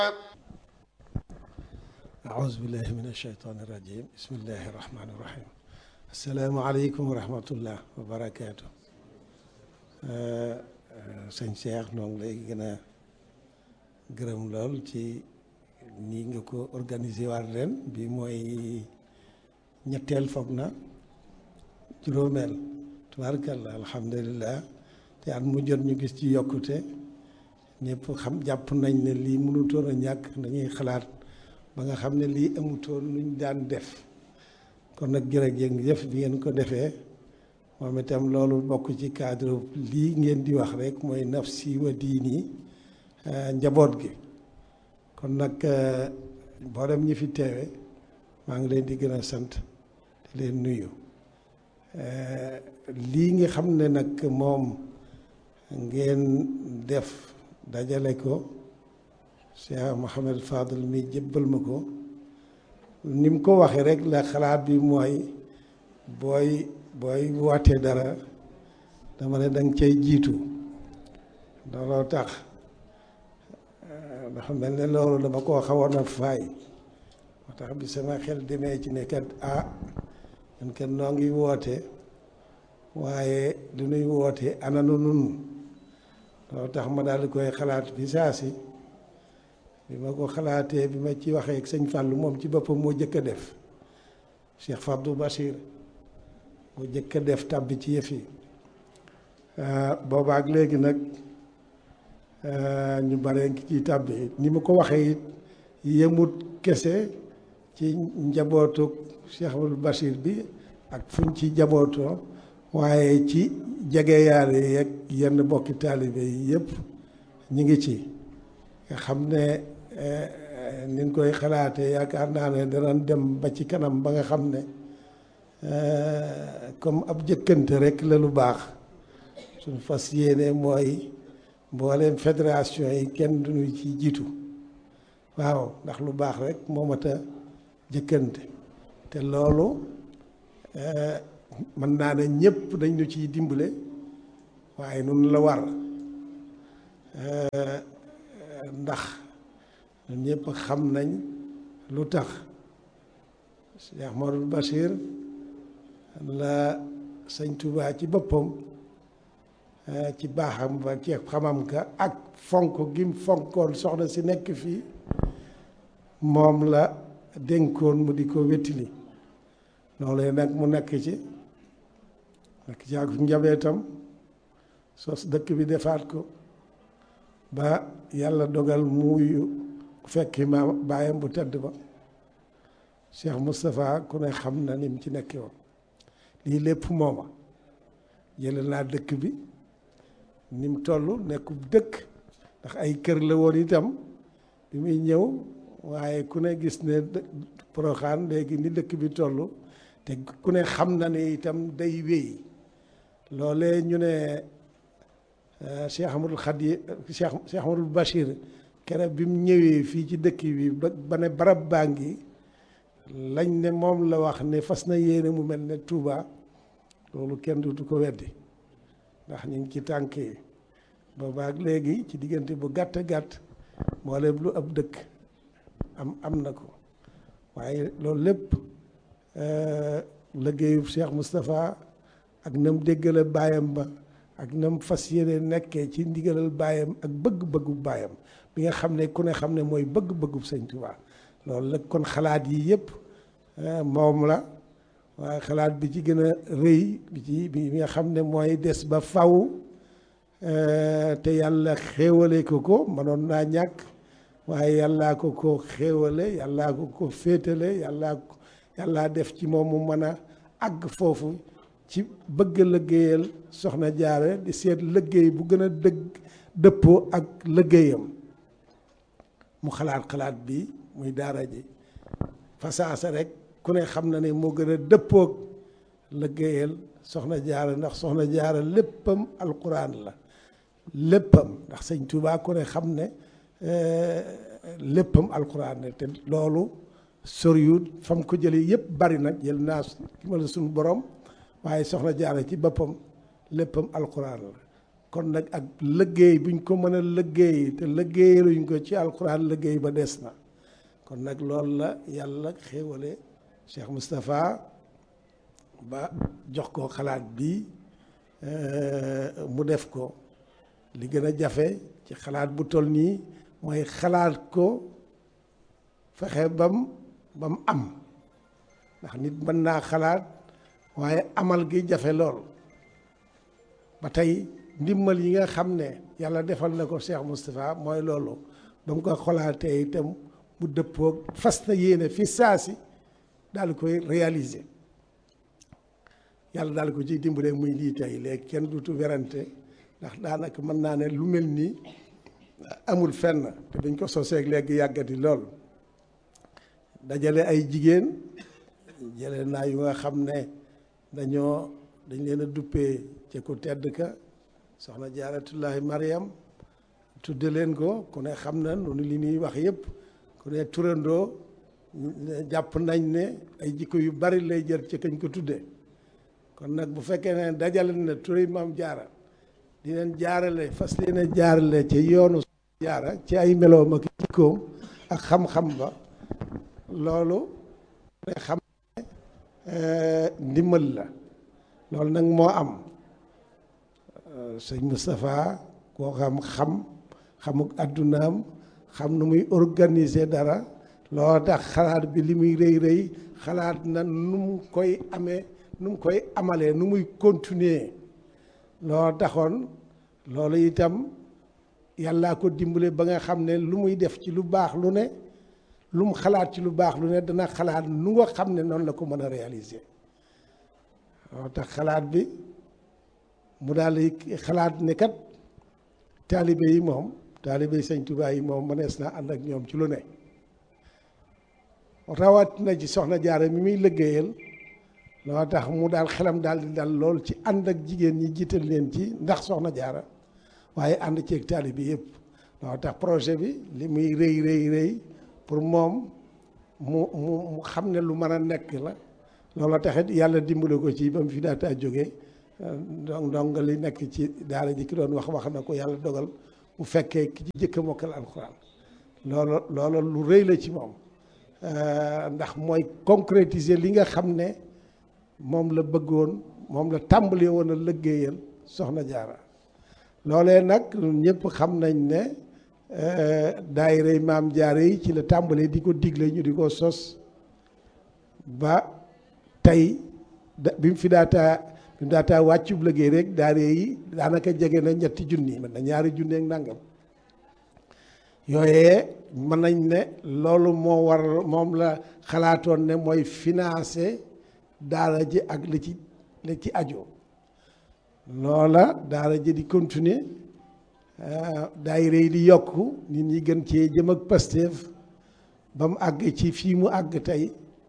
أعوذ بالله من الشيطان الرجيم بسم الله الرحمن الرحيم السلام عليكم ورحمة الله وبركاته sëñ Cheikh noo ngi lay gën a gërëm lool ci nii nga ko organisé waat ren bi mooy ñetteel foog na juróomeel tubaarkalla alhamdulilah te at mu jot ñu gis ci yokkute ñëpp xam jàpp nañ ne lii mënutoon a ñàkk dañuy xalaat ba nga xam ne lii amutoon luñ daan def kon nag jërëjëf bi ngeen ko defee moom itam loolu bokk ci cadre lii ngeen di wax rek mooy nafsi wa diini njaboot gi kon nag mboolem ñi fi teewe maa ngi leen di gën a sant di leen nuyu lii nga xam ne nag moom ngeen def dajale ko Cheikh Mouhamed Fadel mi jébbal ma ko ni mu ko waxee rek la xalaat bi mooy booy wootee dara dama ne danga cay jiitu looloo tax dafa mel ne loolu dama koo xawoon a faay moo tax bi sama xel demee ci ne kat ñun kat noo ngi woote waaye lu nuy woote ananu nun loolu tax ma daal di koy xalaat bi saa si bi ma ko xalaatee bi ma ci waxee ak sëñ Fallou moom ci boppam moo jëkk a def Cheikh Fabdou Bachir moo jëkk a def tàbbi ci yëf yi boobaak léegi nag ñu bare ngi ciy tàbbi ni ma ko waxee it yemut kese ci njabootu Cheikh Fabdou Bachir bi ak fuñ ci njabootoo waaye ci jegeyaale yeeg yenn bokki taalibe yi yëpp ñu ngi ci nga xam ne niñ koy xalaatee yaakaar naa ne danañ dem ba ci kanam ba nga xam ne comme ab jëkkante rek la lu baax suñu fas yéene mooy mbooleem fédération yi kenn duñu ci jiitu waaw ndax lu baax rek moo mat a jëkkante te loolu mën naa ne ñëpp dañ ñu ciy dimbale waaye nun la war ndax ñun ñëpp xam nañ lu tax Cheikh Modou Bachir la sëñ Touba ci boppam ci baaxam ba ci xamam ka ak fonk gim fonkoon soxna si nekk fii moom la dénkoon mu di ko wettili loolu nag mu nekk ci ak njabootam sos dëkk bi defaat ko ba yàlla dogal muuyu fekki ma baayam bu tedd ba Cheikh Moustapha ku ne xam na ni mu ci nekkee woon lii lépp mooma jële naa dëkk bi ni mu toll nekkub dëkk ndax ay kër la woon itam bi muy ñëw waaye ku ne gis ne Porokhane léegi ni dëkk bi toll te ku ne xam na ne itam day wéy loolee ñu ne Cheikh Amadou Khadi Cheikh Amadou Bachir keroog bi mu ñëwee fii ci dëkk bi ba ne barab baa ngi lañ ne moom la wax ne fas na yéene mu mel ne Touba loolu kenn du ko weddi ndax ñu ngi ci tànk yi boobaak léegi ci diggante bu gàtt gàtt mboolem lu ab dëkk am na ko waaye loolu lépp liggéeyu Cheikh Moustapha ak nam déggale baayam ba ak nam fas yéene nekkee ci ndigalal baayam ak bëgg-bëggu baayam bi nga xam ne ku ne xam ne mooy bëgg-bëggu sëñ Touba loolu la kon xalaat yi yëpp moom la waaye xalaat bi ci gën a rëy bi nga xam ne mooy des ba faw te yàlla xéewale ko mënoon naa ñàkk waaye yàllaa ko xéewale yàllaa ko féetale yàllaa def ci moom mu mën a àgg foofu ci bëgg liggéeyal soxna jaare di seet liggéey bu gën a dëppoo ak liggéeyam mu xalaat bi muy daara ji fasaasa rek ku ne xam na ne moo gën a dëppoog liggéeyal soxna jaara ndax soxna jaara léppam alquran la léppam ndax sëñ Tuubaa ku ne xam ne léppam alquran la te loolu soriwut fam ko jëlee yëpp bari nag jël naa ki ma la suñu borom waaye soxna jaara ci boppam léppam alquran la kon nag ak liggéey buñ ko mën a liggéey te liggéeyaluñ ko ci alxuraan liggéey ba des na kon nag loolu la yàlla xéewale Cheikh Moustapha ba jox ko xalaat bi mu def ko li gën a jafe ci xalaat bu toll nii mooy xalaat ko fexe bam am ndax nit mën naa xalaat waaye amal gi jafe lool ba tey ndimbal yi nga xam ne yàlla defal na ko Cheikh Moustapha mooy loolu ba mu ko xolaatee itam mu dëppoog fas na yéene fi saasi daal koy réaliser yàlla daal ko ciy dimbale muy lii tey léegi kenn dutu werante ndax daanaka mën naa ne lu mel nii amul fenn te dañ ko soseeg léegi yàggati lool dajale ay jigéen jële naa yu nga xam ne dañ leen a duppee ci ku tedd ka soxna jaaratullahi Mariam tudde leen ko ku ne xam na noonu li ñuy wax yëpp ku ne turandoo jàpp nañ ne ay jikko yu bari lay jël ci kañ ko tudde kon nag bu fekkee ne dajale na turi maam jaara di leen jaarale fas leen a jaarale ci yoonu jaara ci ay meloom ak jikkoom ak xam-xam ba loolu ne xam ne ndimbal la loolu nag moo am sëñ Moustapha koo xamuk addunaam xam nu muy organiser dara loo tax xalaat bi li muy rëy xalaat na nu mu koy amee nu mu koy amalee nu muy continuer loo taxoon loolu itam yàllaa ko dimbale ba nga xam ne lu muy def ci lu baax lu ne lu mu xalaat ci lu baax lu ne dana xalaat nu nga xam ne noonu la ko mën a réaliser loo tax xalaat bi mu daal di xalaat ne kat taalibe yi moom taalibe yi sëñ Tuubaa yi moom mënees naa ànd ak ñoom ci lu ne rawat na ci soxna Jaara mi muy liggéeyal loo tax mu daal xelam daal di dal lool ci ànd ak jigéen ñi jiital leen ci ndax soxna Jaara waaye ànd ceeg taalibe yëpp loo tax projet bi li muy rëy pour moom mu xam ne lu mën a nekk la loolu taxit yàlla dimbale ko ci ba mu fi daataa jógee donc li nekk ci daara ji ki doon wax na ko yàlla dogal mu fekkee ki ci jëkk a mokkal alxuraan loolu lu rëy la ci moom ndax mooy concrétiser li nga xam ne moom la bëggoon moom la tàmbali woon a liggéeyal soxna Jaara loolee nag ñëpp xam nañ ne daayira maam Jaara yi ci la tàmbalee di ko digle ñu di ko sos ba tey bi mu fi daataa wàccub liggéey rek daara yi daanaka jege na 3 junni man na 2 junni ak nangam yooyee mën nañ ne loolu moom la xalaatoon ne mooy financer daara ji ak li ci aju loola daara ji di continuer daayira yi di yokk nit ñi gën cee jëm ak Pastef ba mu àgg ci fii mu àgg tey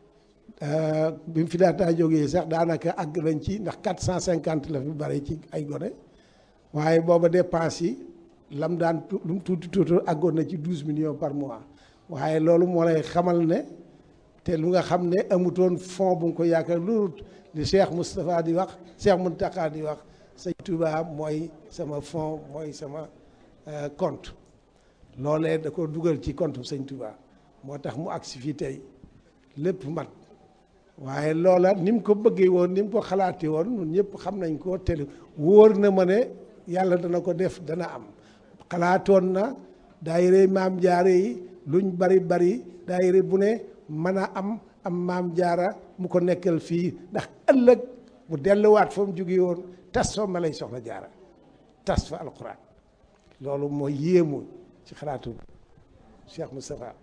bi mu fi daataa jógee sax daanaka àgg nañ ci ndax 450 la fi bari ci ay gone waaye booba dépense yi lam daan lu mu tuuti àggoon na ci 12 millions par mois waaye loolu moo lay xamal ne te lu nga xam ne amutoon fond bu nga ko yaakaar loolu li Cheikh Moustapha di wax Cheikh Mountakha di wax sëñ Touba mooy sama fond mooy sama compte loolee da ko dugal ci compte sëñ Touba moo tax mu agsi fii tey lépp mat waaye loola ni mu ko bëggee woon ni mu ko xalaatee woon ñun ñëpp xam nañ ko te wóor na ma ne yàlla dana ko def dana am xalaatoon na daayira maam jaara yi luñ bari daayira bu ne mën a am maam jaara mu ko nekkal fii ndax ëllëg mu delluwaat fa mu jóge woon tas fa ma lay soxna jaara tas fa alquran loolu mooy yéemu ci xalaatu Cheikh Moustapha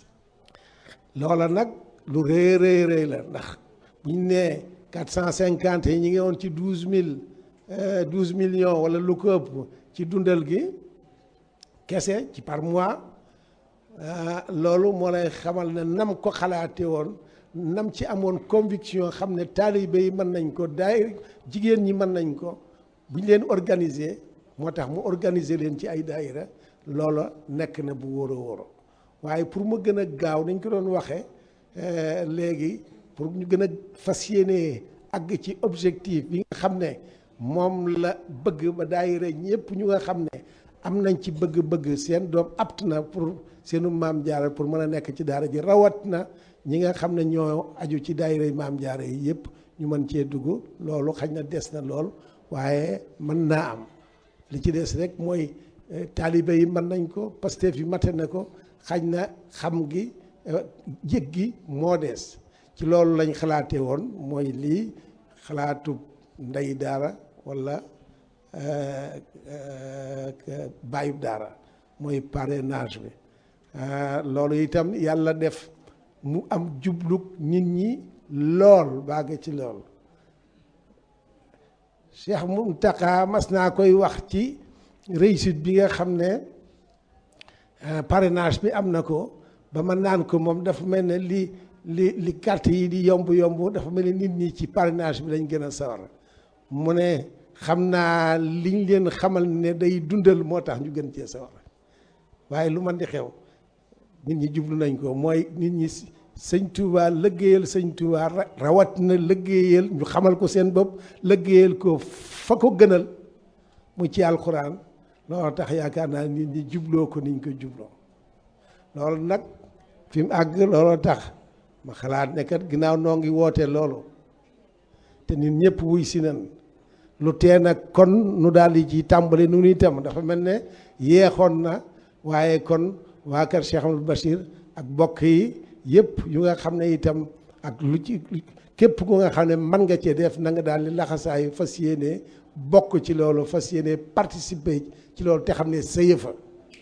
loola nag lu rëy la ndax bu ñu nee 450 yi ñi ngi woon ci 12 millions wala lu ko ëpp ci dundal gi kese ci par mois loolu moo lay xamal ne nam ko xalaate woon nam ci amoon conviction xam ne taalibe yi mën nañ ko jigéen ñi mën nañ ko bu ñu leen organiser moo tax mu organiser leen ci ay daayira loola nekk na bu wóoro waaye pour mu gën a gaaw nañ ko doon waxee léegi pour ñu gën a fas yéene àgg ci objectif bi nga xam ne moom la bëgg ba daayira ñëpp ñu nga xam ne am nañ ci bëgg-bëgg seen doom apt na pour seenu maam jaara pour mën a nekk ci daara ji rawat na ñi nga xam ne ñoo aju ci daayira yi maam jaara yi yëpp ñu mën cee dugg loolu xañ na des na lool waaye mën naa am li ci des rek mooy taalibe yi mën nañ ko Pastef yi mate na ko xañ na xam gi jég gi moo des ci loolu lañ xalaatee woon mooy lii xalaatu ndey daara walla bàyyub daara mooy parrainage bi loolu itam yàlla def mu am jublug nit ñi lool baage ci lool Cheikh Mountakha mas naa koy wax ci réussite bi nga xam ne parrainage bi am na ko ba ma naan ko moom dafa mel ne li carte yi di yomb dafa mel ne nit ñi ci parrainage bi lañ gën a sawar mu ne xam naa liñ leen xamal ne day dundal moo tax ñu gën cee sawar waaye lu man di xew nit ñi jublu nañ ko mooy nit ñi sëñ Touba lëggéeyal sëñ Touba rawat na lëggéeyal ñu xamal ko seen bopp lëggéeyal ko fa ko gënal mu ci alxuraan loolu tax yaakaar naa nit ñi jubloo ko niñ ko jubloo loolu nag fi mu àgg looloo tax ma xalaat ne kat ginnaaw noo ngi woote loolu te nit ñëpp wuy si nan lu tee nag kon nu daal di ci tàmbali nu nuy itam dafa mel ne yeexoon na waaye kon waa kër Cheikh Amadou Bachir ak bokk yi yëpp yu nga xam ne itam ak lu ci képp ku nga xam ne mën nga cee def na nga daal di laxasaayu fas yéene bokk ci loolu fas yéene participer ci loolu te xam ne sa yëfa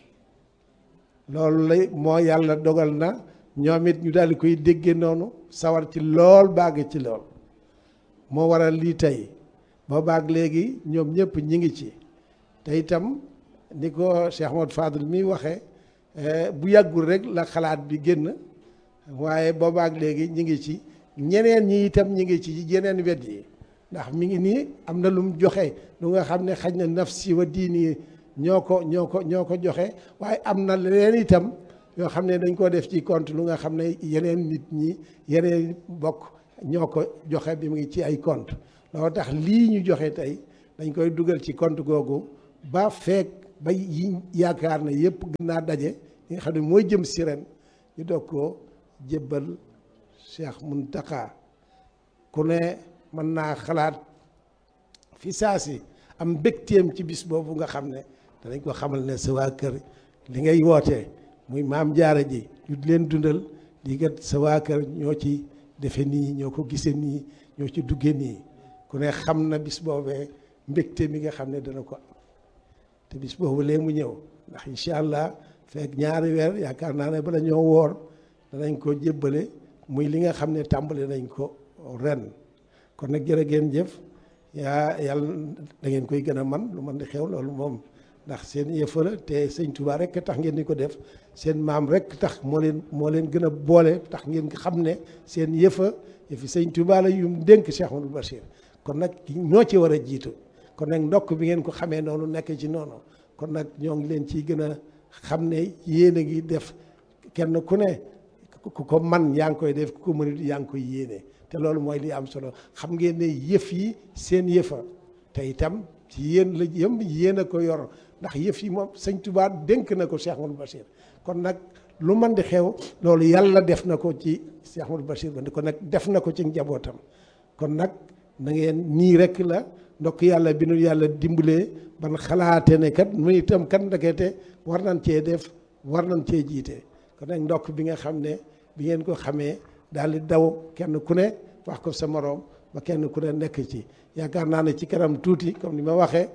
loolu lay moo yàlla dogal na ñoom it ñu daal di koy déggee noonu sawar ci lool baage ci lool moo waral lii tey boo baag léegi ñoom ñëpp ñi ngi ci te itam ni ko Cheikh Ahmadou Fadel mi waxee bu yàggul rek la xalaat bi génn waaye boobaak léegi ñi ngi ci ñeneen ñi itam ñi ngi ci yeneen wet yi ndax mi ngi nii am na lu mu joxe lu nga xam ne xaj na nafsi wa diini ñoo ko joxe waaye am na leneen itam yoo xam ne dañ koo def ci compte lu nga xam ne yeneen nit ñi yeneen bokk ñoo ko joxe bi mu ngi ci ay compte loolu tax lii ñu joxe tey dañ koy dugal ci compte googu ba feek ba yi yaakaar na yëpp gën naa daje yi nga xam ne mooy jëm si ren ñu doog ko jébbal Cheikh Mountakha ku ne mën naa xalaat fi saa si am mbégteem ci bis boobu nga xam ne danañ ko xamal ne sa waa kër li ngay wootee muy maam jaara ji ñu leen dundal di gat sa waa kër ñoo ci defe nii ñoo ko gisee nii ñoo ci dugge nii ku ne xam na bis boobee mbégte mi nga xam ne dana ko am te bis boobu lee mu ñëw ndax incha allah fekk ñaari weer yaakaar naa ne bala ñoo woor danañ ko jébbale muy li nga xam ne tàmbale nañ ko ren kon nag jërë ngeen jëf yàlla da ngeen koy gën a man lu man di xew loolu moom ndax seen yëfa la te sëñ Touba rek tax ngeen di ko def seen maam rek tax moo leen gën a boole tax ngeen xam ne seen yëfi sëñ Touba la yu mu dénk Cheikh Amadou Bachir kon nag ñoo ci war a jiitu kon nag ndokk bi ngeen ko xamee noonu nekk ci noonu kon nag ñoo ngi leen ciy gën a xam ne yéen a ngi def kenn ku ne ku ko man yaa ngi koy def ku ko mënut yaa ngi koy yéene te loolu mooy li am solo xam ngeen ne yëf yi seen yëfa te itam ci yéen la yéen a ko yor ndax yëf yi moom sëñ Touba dénk na ko Cheikh Amadou Bachir kon nag lu man di xew loolu yàlla def na ko ci Cheikh Amadou Bachir ba kon nag def na ko ci njabootam kon nag na ngeen nii rek la ndokk yàlla bi nu yàlla dimbalee ban xalaate ne kat mu itam kat ndekete war nañ cee def war nañ cee jiite kon nag ndokk bi nga xam ne bi ngeen ko xamee daal di daw kenn ku ne wax ko sa moroom ba kenn ku ne nekk ci yaakaar naa ne ci kanam tuuti comme ni ma waxee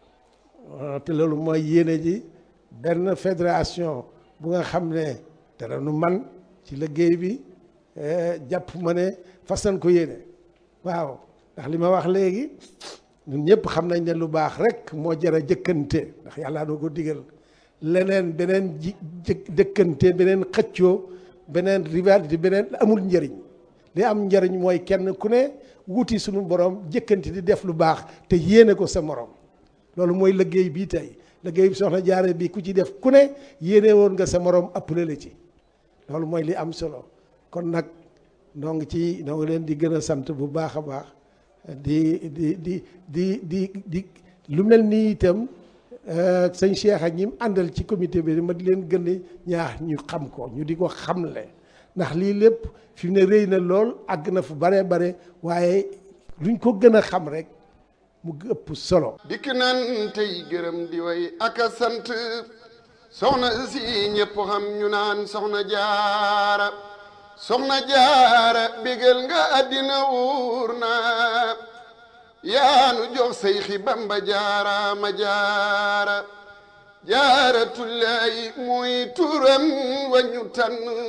te loolu mooy yéene ji benn fédération bu nga xam ne dara nu man ci liggéey bi jàpp ma ne fas nañ ko yéene waaw ndax li ma wax léegi ñun ñëpp xam nañ ne lu baax rek moo jar a jëkkante ndax yàlla doo ko digal leneen beneen jëkkante beneen xëccoo beneen rivalité beneen amul njëriñ li am njëriñ mooy kenn ku ne wuti suñu borom jëkkante di def lu baax te yéene ko sa morom loolu mooy liggéey bii tey liggéey bi soxna jaare bi ku ci def ku ne yéene woon nga sa morom appelé la ci loolu mooy li am solo kon nag noo ngi leen di gën a sant bu baax a baax di lu mel nii itam sëñ Cheikh ak ñi mu àndal ci comité bi ma di leen gën a ñaax ñu xam ko ñu di ko xamle ndax lii lépp fi mu ne rëy na lool àgg na fu bare waaye luñ ko gën a xam rek mu ëpp solo. dikk nan tey gërëm di way ak a sant soxna si ñëpp xam ñu naan soxna jaara bégal nga àddina wuur na yaanu jox Seyxi Bamba jaara ma jaara jaaratullahi muy turam wañu tànn